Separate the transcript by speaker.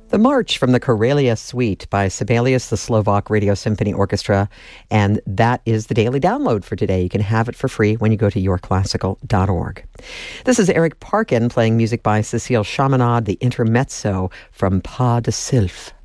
Speaker 1: The March from the Karelia Suite by Sibelius, the Slovak Radio Symphony Orchestra. And that is the daily download for today. You can have it for free when you go to yourclassical.org. This is Eric Parkin playing music by Cécile Chaminade, the intermezzo from Pas de Sylph.